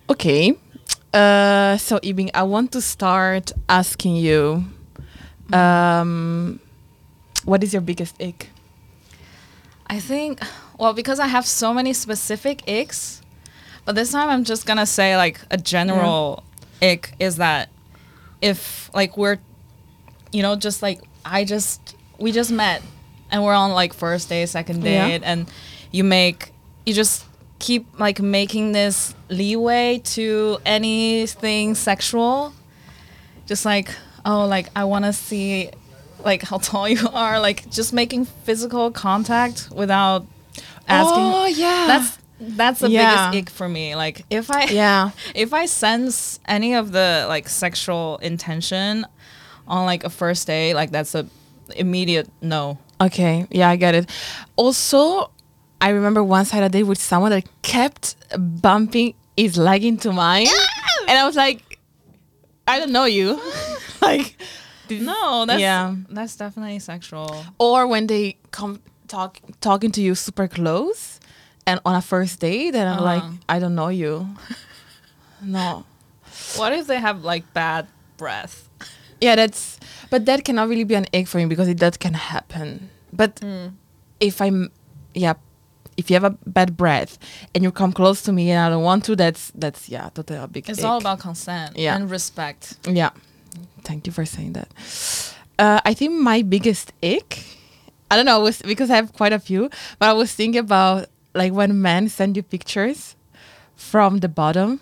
Okay. So Ibing, I want to start asking you, um, what is your biggest ick? I think, well, because I have so many specific icks, but this time I'm just gonna say like a general ick is that if like we're, just like we just met and we're on like first day, second Yeah. date, and you just keep like making this leeway to anything sexual, just like, oh, like I want to see like how tall you are, like just making physical contact without asking. Oh yeah. That's the Yeah. biggest ick for me. Like if I Yeah. if I sense any of the like sexual intention on like a first date, like that's a immediate no. Okay. Yeah, I get it. Also, I remember once I had a date with someone that kept bumping his leg into mine, and I was like, I don't know you. Like, No, that's Yeah. that's definitely sexual. or when they come talking to you super close, and on a first date, and I'm like, I don't know you. No. What if they have like bad breath? Yeah, but that cannot really be an ick for me because that can happen. But if if you have a bad breath and you come close to me and I don't want to, that's totally a big It's ick. all about consent Yeah. and respect. Yeah. Thank you for saying that. I think my biggest ick, I don't know, was because I have quite a few, but I was thinking about like when men send you pictures from the bottom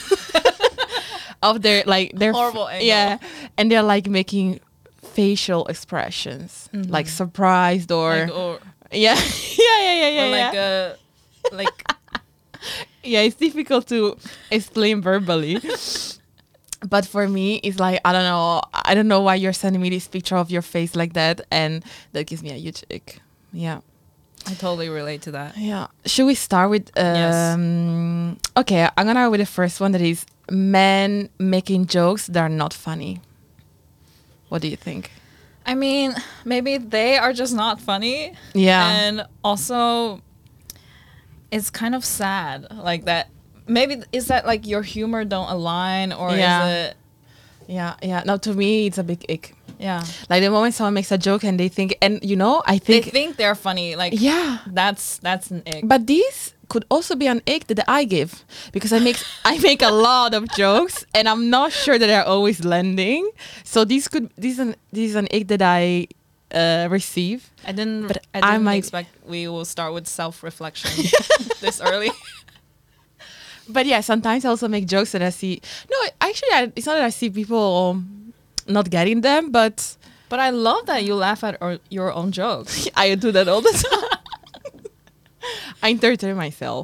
of their Horrible angle. yeah, and they're like making facial expressions like surprised or Like, or yeah yeah like a like yeah, it's difficult to explain verbally. But for me, it's like, I don't know why you're sending me this picture of your face like that, and that gives me a huge ick. Yeah. I totally relate to that. Yeah. Should we start with Yes. Okay, I'm gonna go with the first one, that is men making jokes that are not funny. What do you think? I mean, maybe they are just not funny. Yeah. And also, it's kind of sad. Like that. Maybe is that like your humor don't align, or Yeah. is it? Yeah. No, to me it's a big ick. Yeah. Like the moment someone makes a joke and they think, and I They think think they're funny. Like yeah. that's an ick. But these could also be an ick that I give, because I make a lot of jokes and I'm not sure that they're always landing. So this is an ick that I receive. I didn't But I might- expect we will start with self-reflection this early. But yeah, sometimes I also make jokes that I see. No, actually, it's not that I see people not getting them, but But I love that you laugh at your own jokes. I do that all the time. I entertain myself.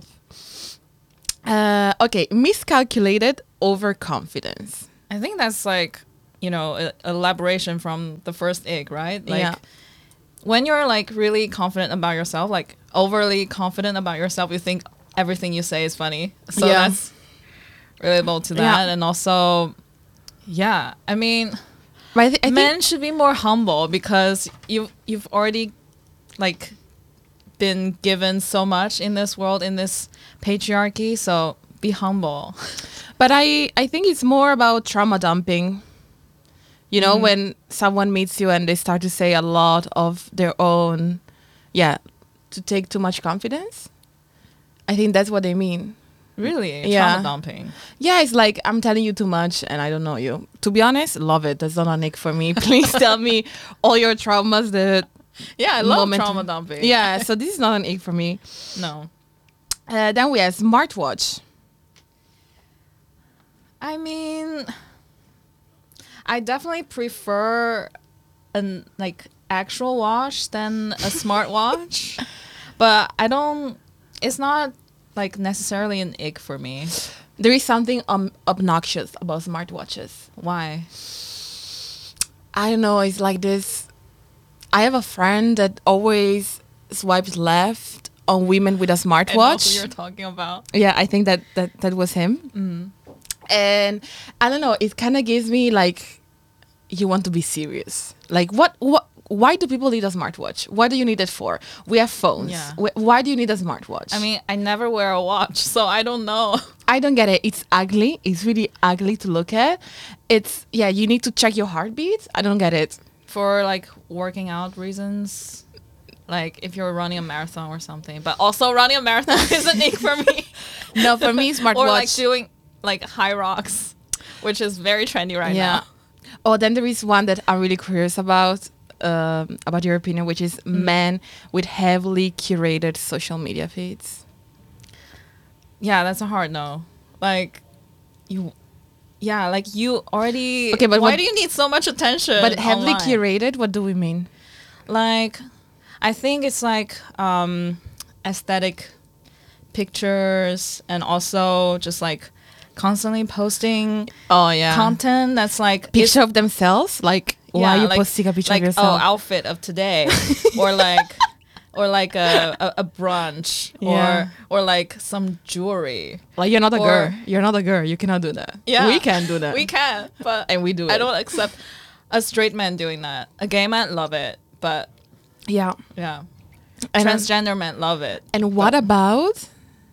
Okay, miscalculated overconfidence. I think that's like, elaboration from the first ick, right? Like Yeah. when you're like really confident about yourself, like overly confident about yourself, you think everything you say is funny. So Yeah. that's relatable to that. Yeah. And also, yeah, I mean, But I think men should be more humble because you've already like been given so much in this world, in this patriarchy, so be humble. But I think it's more about trauma dumping. When someone meets you and they start to say a lot of their own, to take too much confidence. I think that's what they mean. Really? Yeah. Trauma dumping. Yeah, it's like, I'm telling you too much and I don't know you. To be honest, love it. That's not a nick for me. Please tell me all your traumas. Yeah, I love Moment- trauma dumping. Yeah, so this is not an ick for me. No. Then we have smartwatch. I mean, I definitely prefer an like actual watch than a smartwatch. But it's not like necessarily an ick for me. There is something obnoxious about smartwatches. Why? I don't know, it's like this. I have a friend that always swipes left on women with a I know who smartwatch. you're talking about. Yeah, I think that was him. And I don't know, it kind of gives me like, you want to be serious. Like, why do people need a smartwatch? What do you need it for? We have phones. Yeah. Why do you need a smartwatch? I mean, I never wear a watch, so I don't know. I don't get it. It's ugly. It's really ugly to look at. It's yeah. You need to check your heartbeat. I don't get it. For like working out reasons, like if you're running a marathon or something. But also running a marathon is an ick for me. No, for me, smartwatch. Or like doing like high rocks, which is very trendy right now. Oh, then there is one that I'm really curious about your opinion, which is men with heavily curated social media feeds. Yeah, that's a hard no. Like, you already. Okay, but why do you need so much attention? But heavily online? curated, what do we mean? Like, I think it's like aesthetic pictures and also just like constantly posting Oh yeah, content that's like picture of themselves. Like, why are you like, posting a picture like, of yourself? outfit of today, or like a brunch, Yeah. or like some jewelry. Like you're not a or- girl. You're not a girl. You cannot do that. Yeah, we can do that. We can, but And we do I it. don't accept a straight man doing that. A gay man love it, but Yeah. yeah, And transgender men love it. And what about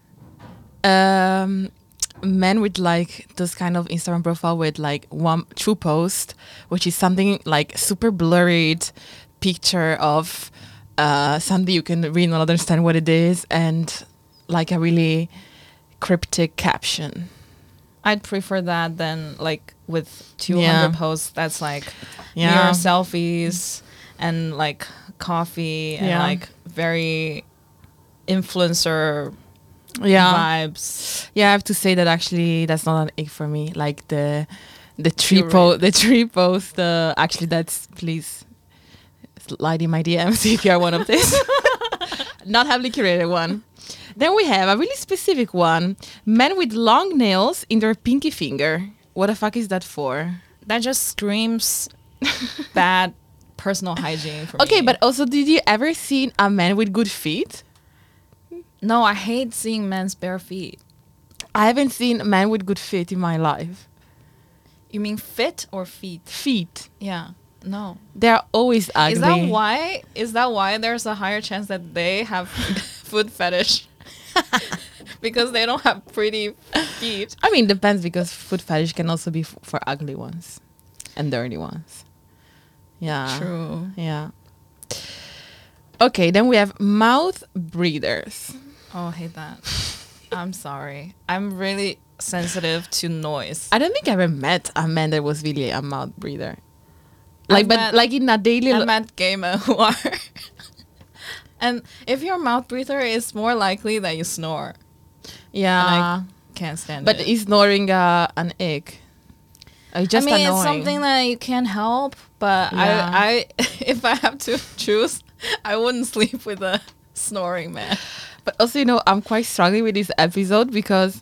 men with like those kind of Instagram profile with like one true post, which is something like super blurred picture of something you can really not understand what it is, and like a really cryptic caption. I'd prefer that than like with 200 Yeah. posts. That's like Yeah. mirror selfies and like coffee and Yeah. like very influencer Yeah. vibes. Yeah, I have to say that actually that's not an ick for me. Like the You're tree post. Actually, that's please slide in my DMs if you are one of this. Not heavily curated one. Then we have a really specific one: men with long nails in their pinky finger. What the fuck is that for? That just screams bad personal hygiene for Okay, me. but also, did you ever see a man with good feet? No, I hate seeing men's bare feet. I haven't seen a man with good feet in my life. You mean fit or feet? Feet. Yeah. No. They're always ugly. Is that why there's a higher chance that they have foot fetish? Because they don't have pretty feet. I mean, depends, because foot fetish can also be for ugly ones and dirty ones. Yeah. True. Yeah. Okay, then we have mouth breathers. Oh, I hate that. I'm sorry. I'm really sensitive to noise. I don't think I ever met a man that was really a mouth breather. I've Like, but met- like in a daily I met gay men who are. And if you're a mouth breather, it's more likely that you snore. yeah. And I can't stand But it. is snoring an ick? It's just I mean, annoying. it's something that you can't help, but Yeah. I if I have to choose, I wouldn't sleep with a snoring man. But also, you know, I'm quite struggling with this episode because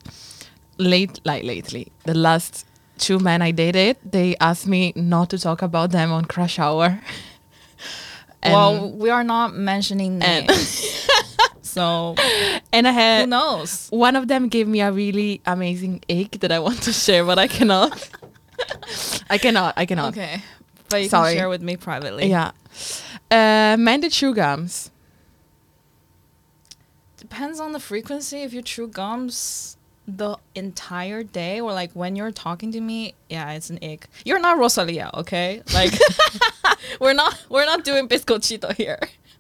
lately, the last 2 men I dated, they asked me not to talk about them on Crush Hour. And, Well, we are not mentioning and- names, so and I who had knows? one of them gave me a really amazing ache that I want to share, but I cannot. I cannot. Okay, but you Sorry. can share with me privately. Yeah. Men that chew gums. Depends on the frequency. If you chew gums the entire day, or like when you're talking to me, yeah, it's an ick. You're not Rosalia, okay? Like we're not doing bizcochito here.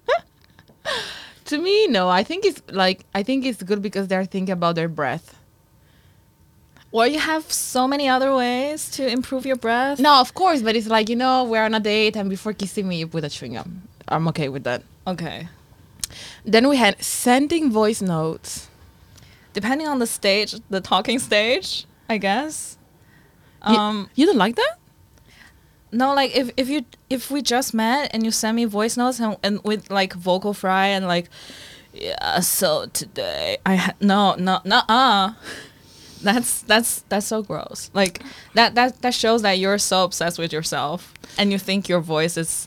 To me, no. I think it's good because they're thinking about their breath. Or you have so many other ways to improve your breath. No, of course, but it's like, you know, we're on a date and before kissing me, you put a chewing gum. I'm okay with that. Okay. Then we had sending voice notes. Depending on the stage, the talking stage, I guess. You don't like that? No, like if we just met and you send me voice notes and with like vocal fry and like, yeah, so today that's so gross. Like that shows that you're so obsessed with yourself and you think your voice is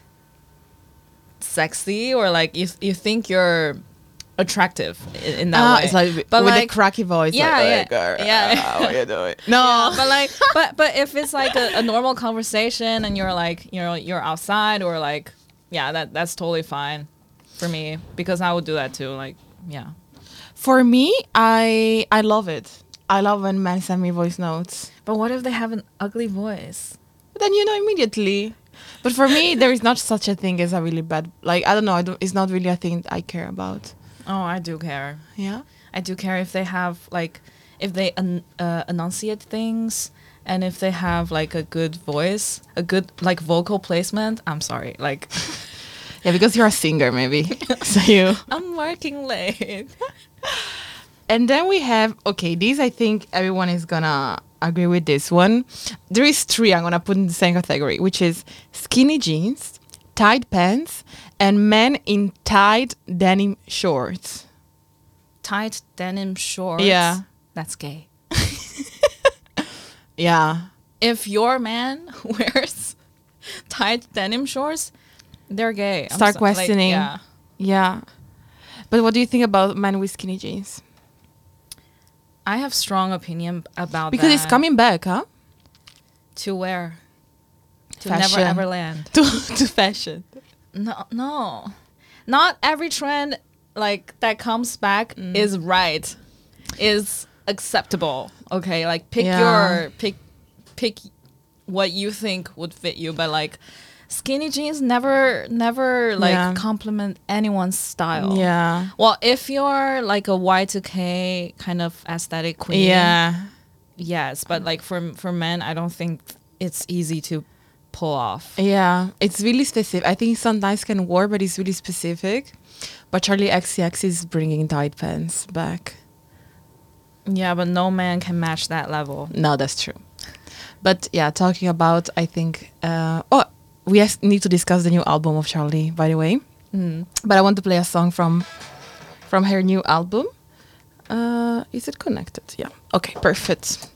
sexy, or like you think you're attractive in that way. It's like But with like, a cracky voice. yeah, like, yeah, "Hey, girl, yeah. what are you doing?" No. Yeah, but like, but if it's like a normal conversation and you're like, you know, you're outside or like, yeah, that's totally fine for me, because I would do that too. Like, yeah, For me, I love it. I love when men send me voice notes. But what if they have an ugly voice? But then you know immediately. But for me, there is not such a thing as a really bad. Like I don't know. It's not really a thing I care about. Oh, I do care. Yeah. I do care if they have like if they enunciate things and if they have like a good voice, a good like vocal placement. I'm sorry, like Yeah, because you're a singer, maybe. So you. I'm working late. And then we have, okay, these I think everyone is gonna agree with this one. There is three I'm gonna put in the same category, which is skinny jeans, tight pants, and men in tight denim shorts. Tight denim shorts. Yeah. That's gay. Yeah. If your man wears tight denim shorts, they're gay. Start questioning. yeah. Yeah. But what do you think about men with skinny jeans? I have strong opinion about Because that. it's coming back, huh? To where? To Fashion. never ever land. to fashion. No. Not every trend like that comes back is right. Is acceptable. Okay, like pick what you think would fit you, but like skinny jeans never like complement anyone's style. Yeah. Well, if you're like a Y2K kind of aesthetic queen, Yeah. yes, but like for men, I don't think it's easy to pull off. Yeah. It's really specific. I think sometimes can work, but it's really specific. But Charlie XCX is bringing tight pants back. Yeah, but no man can match that level. No, that's true. But yeah, talking about, I think, we need to discuss the new album of Charlie, by the way. But I want to play a song from her new album. Is it connected? Yeah. Okay, perfect.